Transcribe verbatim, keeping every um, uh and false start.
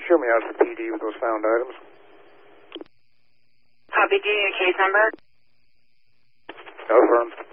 show me out to the P D with those found items. Copy. Do you need a case number? Affirm.